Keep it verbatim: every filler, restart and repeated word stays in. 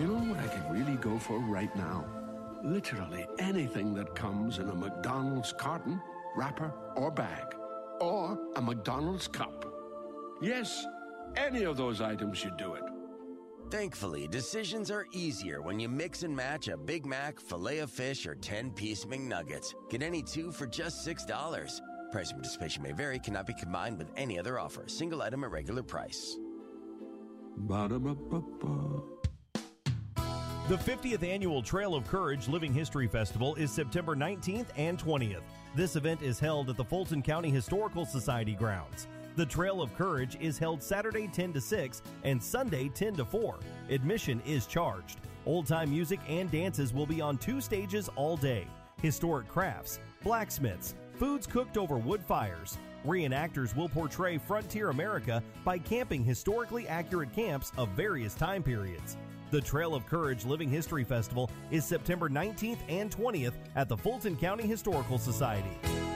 You know what I could really go for right now? Literally anything that comes in a McDonald's carton, wrapper, or bag. Or a McDonald's cup. Yes, any of those items should do it. Thankfully, decisions are easier when you mix and match a Big Mac, Filet-O-Fish, or ten-piece McNuggets. Get any two for just six dollars. Price and participation may vary, cannot be combined with any other offer. Single item at regular price. Ba-da-ba-ba-ba. The fiftieth Annual Trail of Courage Living History Festival is September nineteenth and twentieth. This event is held at the Fulton County Historical Society grounds. The Trail of Courage is held Saturday ten to six and Sunday ten to four. Admission is charged. Old-time music and dances will be on two stages all day. Historic crafts, blacksmiths, foods cooked over wood fires. Reenactors will portray frontier America by camping historically accurate camps of various time periods. The Trail of Courage Living History Festival is September nineteenth and twentieth at the Fulton County Historical Society.